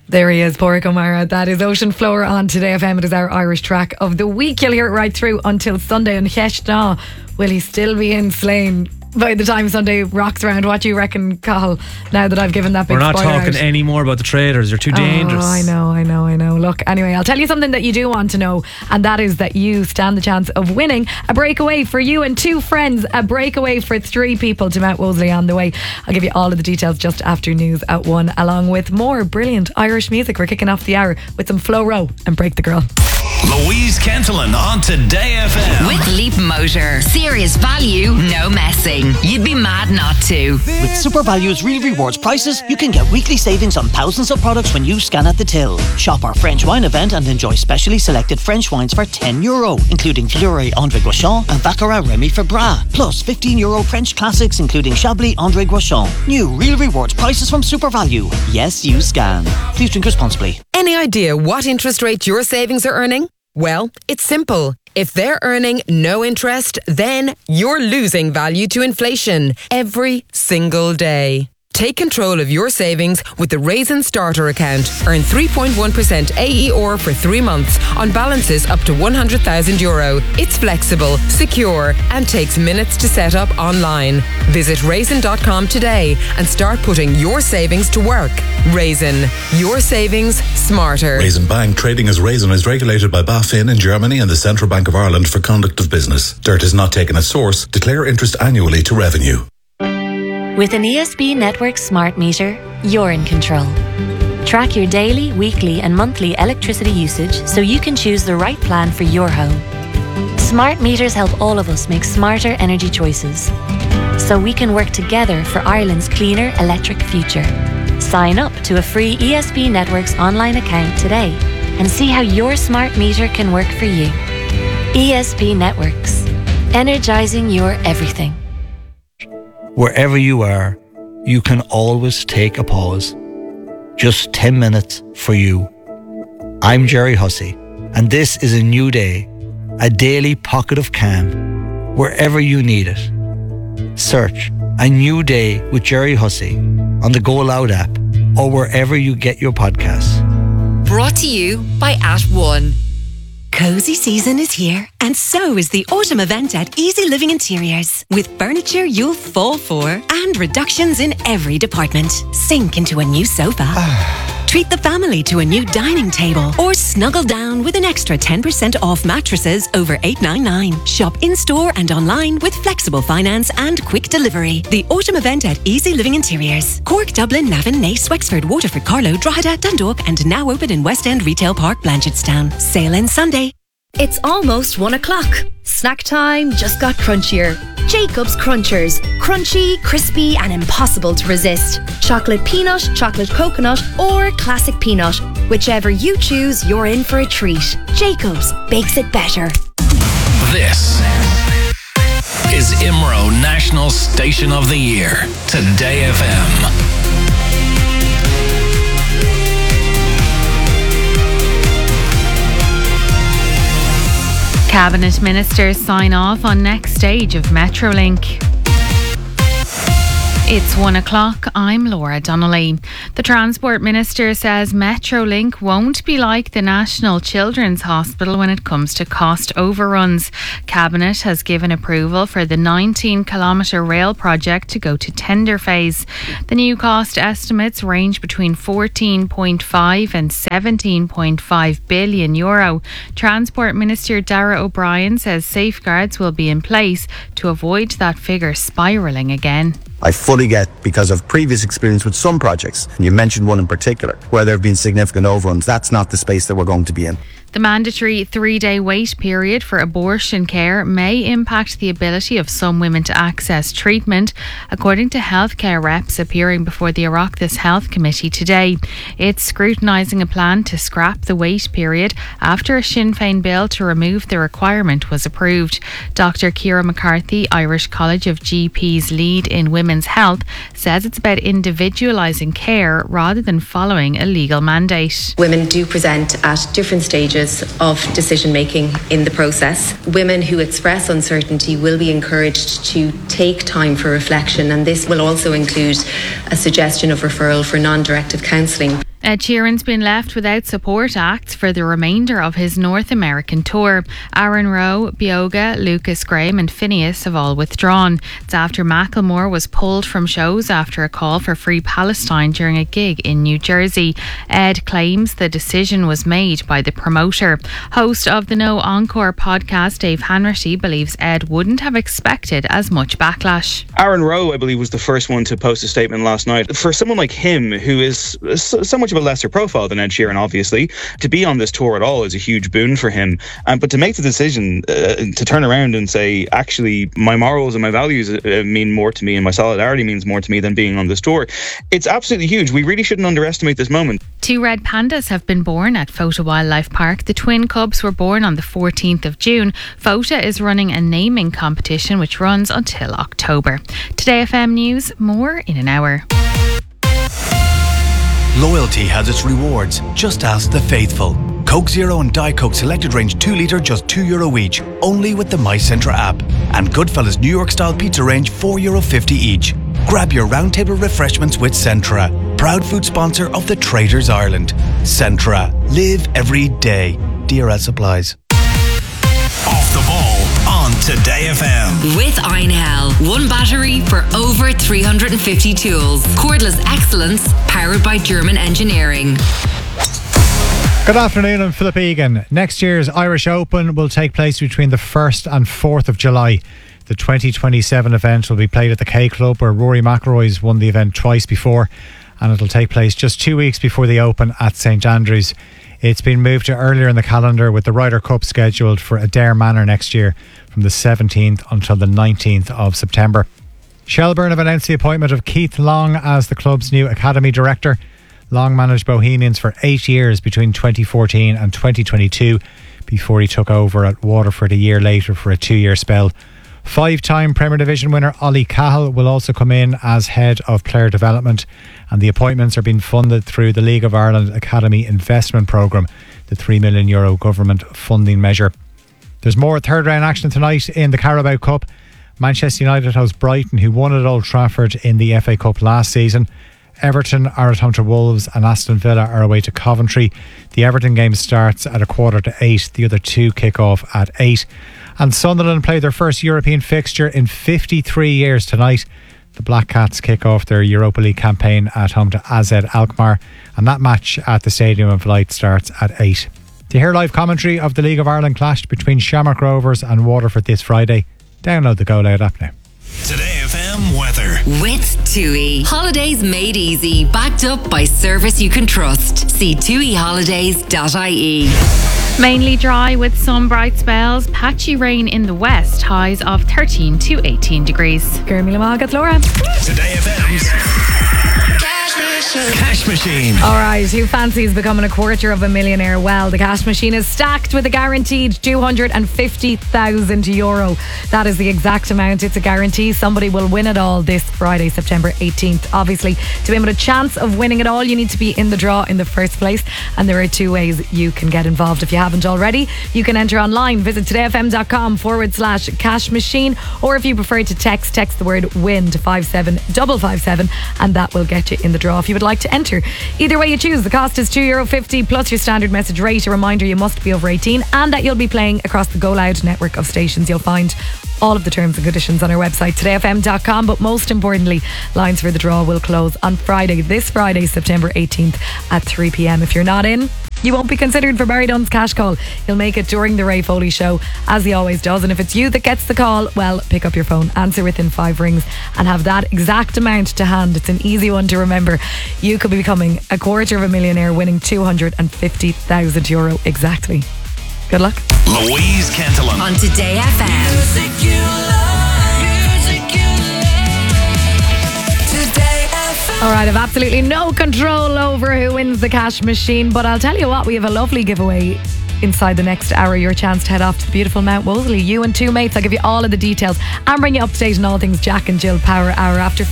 There he is, Pádraig O'Meara. That is Ocean Floor on Today FM. It is our Irish track of the week. You'll hear it right through until Sunday. And Cheshna, will he still be in Slane by the time Sunday rocks around? What do you reckon, Cathal, now that I've given that big spoiler? We're not talking any more about the traders. They're too dangerous. I know. Look, anyway, I'll tell you something that you do want to know, and that is that you stand the chance of winning a breakaway for you and 2 friends. A breakaway for 3 people to Mount Wolseley on the way. I'll give you all of the details just after news at 1, along with more brilliant Irish music. We're kicking off the hour with some Flo Rowe and Break the Girl. Louise Kentelin on Today FM. With Leap Motor. Serious value, no messing. You'd be mad not to. With Super Value's Real Rewards prices, you can get weekly savings on thousands of products when you scan at the till. Shop our French wine event and enjoy specially selected French wines for €10, including Fleury André Guichon and Baccarat Remy Fabra. Plus €15 French classics, including Chablis André Guichon. New Real Rewards prices from Super Value. Yes, you scan. Please drink responsibly. Any idea what interest rate your savings are earning? Well, it's simple. If they're earning no interest, then you're losing value to inflation every single day. Take control of your savings with the Raisin Starter account. Earn 3.1% AER for 3 months on balances up to €100,000. It's flexible, secure, and takes minutes to set up online. Visit raisin.com today and start putting your savings to work. Raisin, your savings smarter. Raisin Bank, trading as Raisin, is regulated by BaFin in Germany and the Central Bank of Ireland for conduct of business. Dirt is not taken as source. Declare interest annually to revenue. With an ESB Network smart meter, you're in control. Track your daily, weekly and monthly electricity usage so you can choose the right plan for your home. Smart meters help all of us make smarter energy choices, so we can work together for Ireland's cleaner electric future. Sign up to a free ESB Networks online account today and see how your smart meter can work for you. ESB Networks. Energising your everything. Wherever you are, you can always take a pause. Just 10 minutes for you. I'm Jerry Hussey, and this is a new day, a daily pocket of calm, wherever you need it. Search A New Day with Jerry Hussey on the Go Loud app or wherever you get your podcasts. Brought to you by @1. Cozy season is here, and so is the autumn event at Easy Living Interiors. With furniture you'll fall for and reductions in every department. Sink into a new sofa. Treat the family to a new dining table, or snuggle down with an extra 10% off mattresses over $8.99. Shop in-store and online with flexible finance and quick delivery. The autumn event at Easy Living Interiors. Cork, Dublin, Navan, Naas, Wexford, Waterford, Carlow, Drogheda, Dundalk, and now open in West End Retail Park, Blanchardstown. Sale ends Sunday. It's almost 1 o'clock. Snack time just got crunchier. Jacob's Crunchers. Crunchy, crispy and impossible to resist. Chocolate peanut, chocolate coconut or classic peanut. Whichever you choose, you're in for a treat. Jacob's bakes it better. This is IMRO National Station of the Year. Today FM. Cabinet ministers sign off on next stage of Metrolink. It's 1 o'clock. I'm Laura Donnelly. The Transport Minister says Metrolink won't be like the National Children's Hospital when it comes to cost overruns. Cabinet has given approval for the 19-kilometre rail project to go to tender phase. The new cost estimates range between €14.5 and €17.5 billion. Transport Minister Darragh O'Brien says safeguards will be in place to avoid that figure spiralling again. I fully get, because of previous experience with some projects, and you mentioned one in particular, where there have been significant overruns, that's not the space that we're going to be in. The mandatory 3-day wait period for abortion care may impact the ability of some women to access treatment, according to healthcare reps appearing before the Oireachtas Health Committee today. It's scrutinising a plan to scrap the wait period after a Sinn Féin bill to remove the requirement was approved. Dr. Ciara McCarthy, Irish College of GPs lead in women's health, says it's about individualising care rather than following a legal mandate. Women do present at different stages of decision making in the process. Women who express uncertainty will be encouraged to take time for reflection, and this will also include a suggestion of referral for non-directive counselling. Ed Sheeran's been left without support acts for the remainder of his North American tour. Aaron Rowe, Bioga, Lucas Graham and Phineas have all withdrawn. It's after Macklemore was pulled from shows after a call for Free Palestine during a gig in New Jersey. Ed claims the decision was made by the promoter. Host of the No Encore podcast, Dave Hanratty, believes Ed wouldn't have expected as much backlash. Aaron Rowe, I believe, was the first one to post a statement last night. For someone like him, who is so much of a lesser profile than Ed Sheeran, obviously, to be on this tour at all is a huge boon for him. But to make the decision to turn around and say, actually, my morals and my values mean more to me and my solidarity means more to me than being on this tour, it's absolutely huge. We really shouldn't underestimate this moment. 2 red pandas have been born at Fota Wildlife Park. The twin cubs were born on the 14th of June. Fota is running a naming competition which runs until October. Today FM News, more in an hour. Loyalty has its rewards. Just ask the faithful. Coke Zero and Diet Coke Selected Range 2 litre just €2 each, only with the MyCentra app. And Goodfellas New York Style Pizza Range €4.50 each. Grab your roundtable refreshments with Centra, proud food sponsor of the Traders Ireland. Centra, live every day. DRL supplies. Off the ball on Today FM. With Einhell, one battery for over 350 tools. Cordless excellence, powered by German engineering. Good afternoon, I'm Philip Egan. Next year's Irish Open will take place between the 1st and 4th of July. The 2027 event will be played at the K Club, where Rory McIlroy's won the event twice before, and it'll take place just 2 weeks before the Open at St Andrews. It's been moved to earlier in the calendar, with the Ryder Cup scheduled for Adair Manor next year from the 17th until the 19th of September. Shelbourne have announced the appointment of Keith Long as the club's new academy director. Long managed Bohemians for 8 years between 2014 and 2022 before he took over at Waterford a year later for a 2-year spell. 5-time Premier Division winner Ollie Cahill will also come in as head of player development, and the appointments are being funded through the League of Ireland Academy Investment Programme, the €3 million government funding measure. There's more third round action tonight in the Carabao Cup. Manchester United host Brighton, who won at Old Trafford in the FA Cup last season. Everton are at home to Wolves, and Aston Villa are away to Coventry. The Everton game starts at 7:45. The other two kick off at 8. And Sunderland play their first European fixture in 53 years tonight. The Black Cats kick off their Europa League campaign at home to AZ Alkmaar, and that match at the Stadium of Light starts at 8. To hear live commentary of the League of Ireland clash between Shamrock Rovers and Waterford this Friday, download the Go Loud app now. Today FM weather. With TUI. Holidays made easy. Backed up by service you can trust. See tuiholidays.ie. Mainly dry with some bright spells. Patchy rain in the west. Highs of 13 to 18 degrees. Gurmy Lamag, Laura. Today FM's Cash Machine. Alright, who fancies becoming a quarter of a millionaire? Well, the cash machine is stacked with a guaranteed €250,000. That is the exact amount. It's a guarantee somebody will win it all this Friday, September 18th. Obviously, to be able to have a chance of winning it all, you need to be in the draw in the first place, and there are 2 ways you can get involved. If you haven't already, you can enter online. Visit todayfm.com/cash machine, or if you prefer to text the word WIN to 57557, and that will get you in the draw if you would like to enter. Either way you choose, the cost is €2.50 plus your standard message rate. A reminder, you must be over 18 and that you'll be playing across the Go Loud network of stations. You'll find all of the terms and conditions on our website, todayfm.com. But most importantly, lines for the draw will close on Friday, this Friday, September 18th at 3 p.m. If you're not in, you won't be considered for Barry Dunn's cash call. He'll make it during the Ray Foley show, as he always does. And if it's you that gets the call, well, pick up your phone, answer within 5 rings, and have that exact amount to hand. It's an easy one to remember. You could be becoming a quarter of a millionaire, winning €250,000 exactly. Good luck. Louise Cantillon. On Today FM. Music you love. Music you love. Today FM. All right, I've absolutely no control over who wins the cash machine, but I'll tell you what, we have a lovely giveaway inside the next hour. Your chance to head off to the beautiful Mount Wolseley. You and 2 mates. I'll give you all of the details and bring you up to date on all things Jack and Jill Power Hour after